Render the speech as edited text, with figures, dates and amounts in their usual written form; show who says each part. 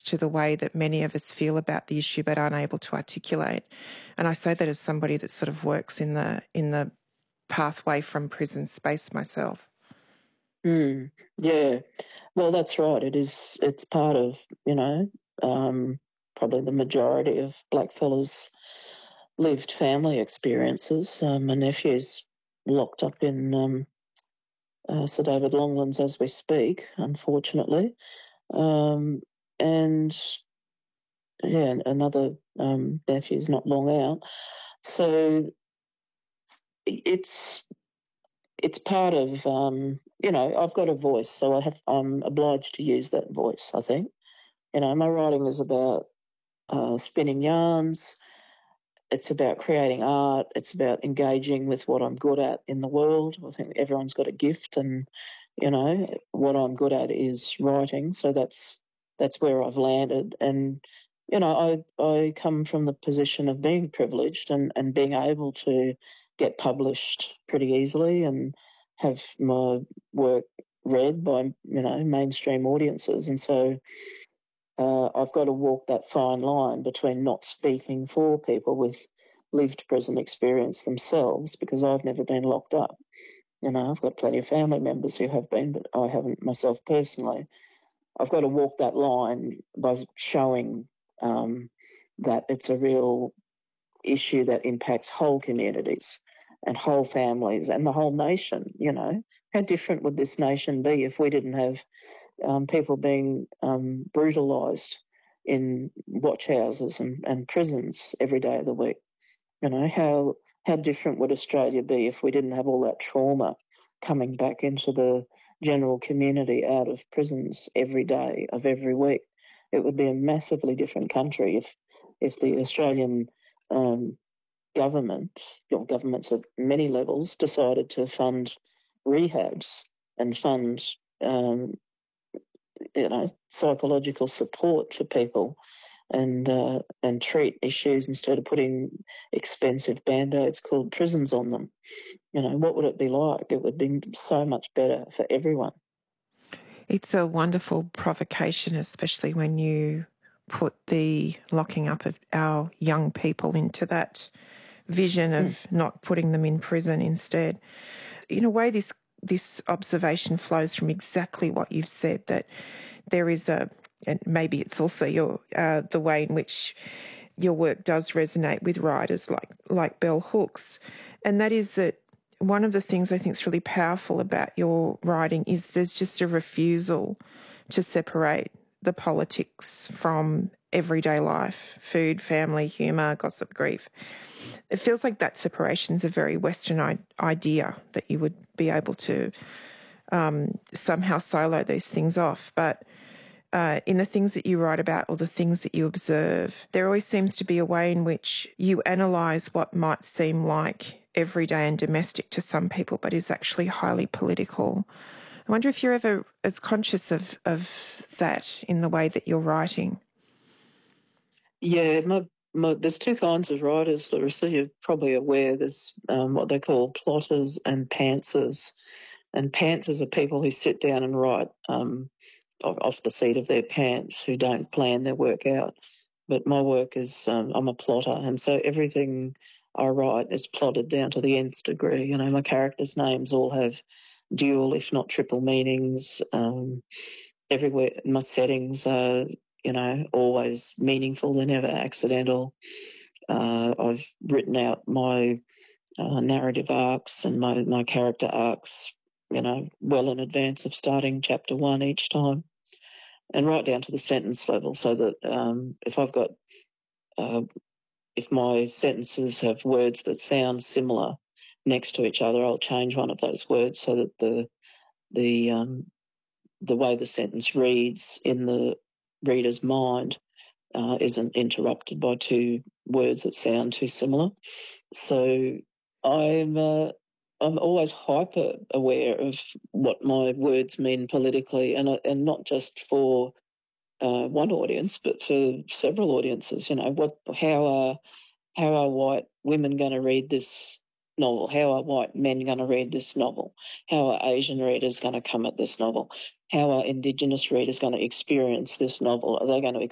Speaker 1: to the way that many of us feel about the issue but aren't able to articulate. And I say that as somebody that sort of works in the pathway from prison space myself.
Speaker 2: Yeah, well, that's right. It's part of, probably the majority of blackfellas' lived family experiences. My nephew's locked up in Sir David Longlands as we speak, unfortunately. And, yeah, another nephew's not long out. So it's part of, I've got a voice, so I'm obliged to use that voice, I think. My writing is about spinning yarns. It's about creating art. It's about engaging with what I'm good at in the world. I think everyone's got a gift, and, what I'm good at is writing. So that's where I've landed. And, I come from the position of being privileged and being able to get published pretty easily and have my work read by, mainstream audiences. And so I've got to walk that fine line between not speaking for people with lived prison experience themselves, because I've never been locked up. I've got plenty of family members who have been, but I haven't myself personally. I've got to walk that line by showing that it's a real issue that impacts whole communities and whole families and the whole nation. How different would this nation be if we didn't have people being brutalised in watch houses and prisons every day of the week? How different would Australia be if we didn't have all that trauma coming back into the general community out of prisons every day of every week? It would be a massively different country if the Australian governments at many levels decided to fund rehabs and fund psychological support for people and treat issues instead of putting expensive band-aids called prisons on them. What would it be like? It would be so much better for everyone.
Speaker 1: It's a wonderful provocation, especially when you put the locking up of our young people into that vision of not putting them in prison instead. In a way, this observation flows from exactly what you've said, that there is and maybe it's also the way in which your work does resonate with writers like Bell Hooks, and that is that one of the things I think is really powerful about your writing is there's just a refusal to separate the politics from everyday life, food, family, humour, gossip, grief. It feels like that separation is a very Western idea, that you would be able to somehow silo these things off. But in the things that you write about or the things that you observe, there always seems to be a way in which you analyse what might seem like everyday and domestic to some people, but is actually highly political. I wonder if you're ever as conscious of that in the way that you're writing.
Speaker 2: Yeah, there's two kinds of writers, Larissa. You're probably aware. There's what they call plotters and pantsers. And pantsers are people who sit down and write off the seat of their pants, who don't plan their work out. But my work is, I'm a plotter, and so everything I write is plotted down to the nth degree. My characters' names all have dual, if not triple meanings. Everywhere, my settings are, always meaningful. They're never accidental. I've written out my narrative arcs and my character arcs, well in advance of starting chapter 1 each time, and right down to the sentence level, so that if my sentences have words that sound similar next to each other, I'll change one of those words so that the way the sentence reads in the reader's mind isn't interrupted by two words that sound too similar. So I'm always hyper aware of what my words mean politically, and not just for one audience, but for several audiences. How are white women going to read this novel? How are white men going to read this novel? How are Asian readers going to come at this novel? How are Indigenous readers going to experience this novel? Are they going to